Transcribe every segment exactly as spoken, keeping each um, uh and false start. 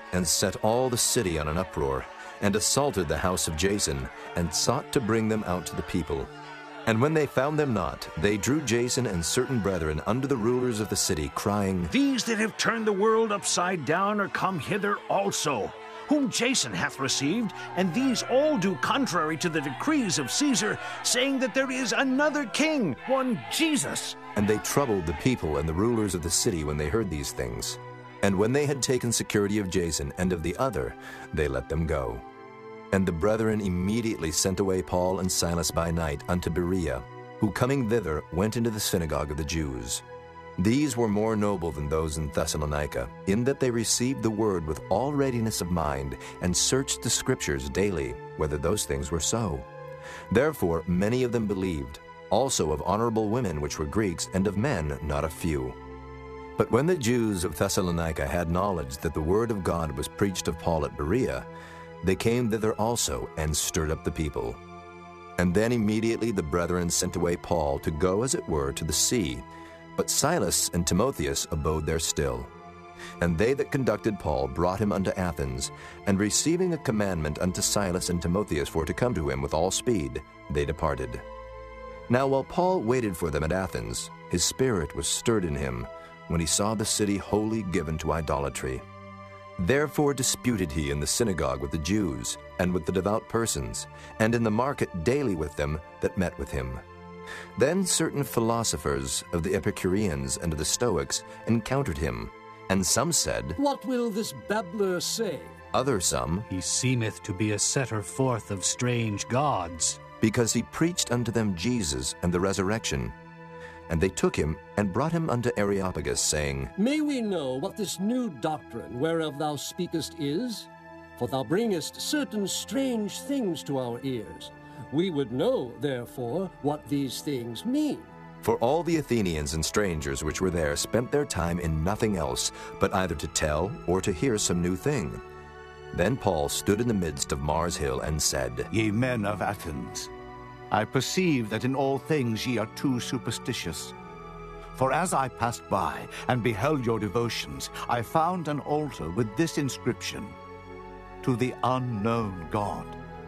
and set all the city on an uproar, and assaulted the house of Jason, and sought to bring them out to the people. And when they found them not, they drew Jason and certain brethren unto the rulers of the city, crying, These that have turned the world upside down are come hither also, whom Jason hath received, and these all do contrary to the decrees of Caesar, saying that there is another king, one Jesus. And they troubled the people and the rulers of the city when they heard these things. And when they had taken security of Jason and of the other, they let them go. And the brethren immediately sent away Paul and Silas by night unto Berea, who coming thither went into the synagogue of the Jews. These were more noble than those in Thessalonica, in that they received the word with all readiness of mind, and searched the Scriptures daily, whether those things were so. Therefore many of them believed, also of honorable women which were Greeks, and of men not a few. But when the Jews of Thessalonica had knowledge that the word of God was preached of Paul at Berea, they came thither also, and stirred up the people. And then immediately the brethren sent away Paul to go, as it were, to the sea. But Silas and Timotheus abode there still. And they that conducted Paul brought him unto Athens, and receiving a commandment unto Silas and Timotheus for to come to him with all speed, they departed. Now while Paul waited for them at Athens, his spirit was stirred in him, when he saw the city wholly given to idolatry. Therefore disputed he in the synagogue with the Jews, and with the devout persons, and in the market daily with them that met with him. Then certain philosophers of the Epicureans and of the Stoics encountered him, and some said, What will this babbler say? Other some, He seemeth to be a setter forth of strange gods. because he preached unto them Jesus and the resurrection. And they took him and brought him unto Areopagus, saying, May we know what this new doctrine whereof thou speakest is? For thou bringest certain strange things to our ears. We would know, therefore, what these things mean. For all the Athenians and strangers which were there spent their time in nothing else, but either to tell or to hear some new thing. Then Paul stood in the midst of Mars Hill and said, Ye men of Athens, I perceive that in all things ye are too superstitious. For as I passed by and beheld your devotions, I found an altar with this inscription, To the unknown God.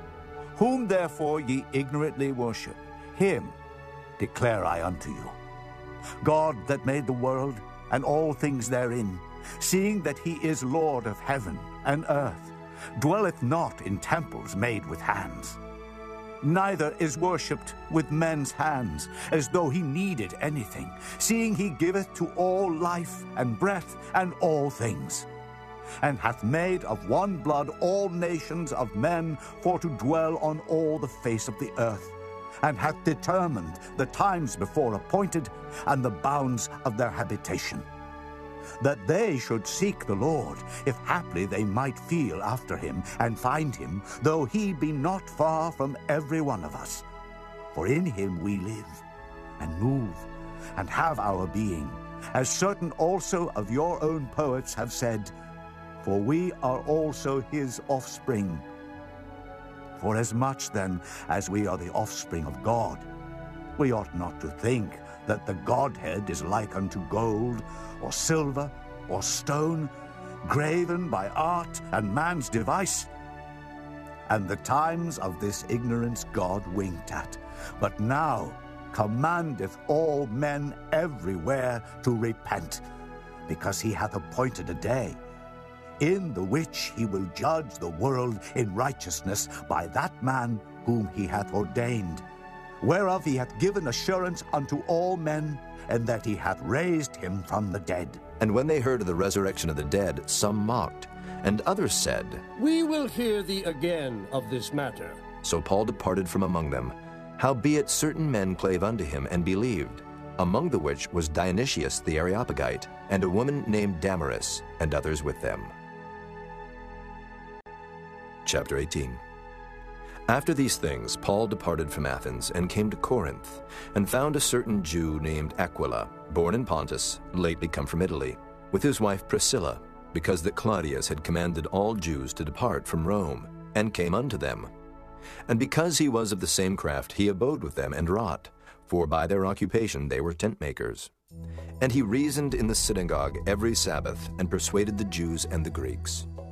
Whom therefore ye ignorantly worship, him declare I unto you. God that made the world and all things therein, seeing that he is Lord of heaven and earth, dwelleth not in temples made with hands, neither is worshipped with men's hands, as though he needed anything, seeing he giveth to all life and breath and all things, and hath made of one blood all nations of men for to dwell on all the face of the earth, and hath determined the times before appointed and the bounds of their habitation, that they should seek the Lord, if haply they might feel after him, and find him, though he be not far from every one of us. For in him we live, and move, and have our being, as certain also of your own poets have said, For we are also his offspring. For as much then as we are the offspring of God, we ought not to think that the Godhead is like unto gold, or silver, or stone, graven by art and man's device. And the times of this ignorance God winked at, but now commandeth all men everywhere to repent, because he hath appointed a day, in the which he will judge the world in righteousness by that man whom he hath ordained, whereof he hath given assurance unto all men, and that he hath raised him from the dead. And when they heard of the resurrection of the dead, some mocked, and others said, We will hear thee again of this matter. So Paul departed from among them. Howbeit certain men clave unto him and believed, among the which was Dionysius the Areopagite, and a woman named Damaris, and others with them. Chapter eighteen. After these things, Paul departed from Athens and came to Corinth, and found a certain Jew named Aquila, born in Pontus, lately come from Italy, with his wife Priscilla, because that Claudius had commanded all Jews to depart from Rome, and came unto them. And because he was of the same craft, he abode with them and wrought, for by their occupation they were tent makers. And he reasoned in the synagogue every Sabbath, and persuaded the Jews and the Greeks.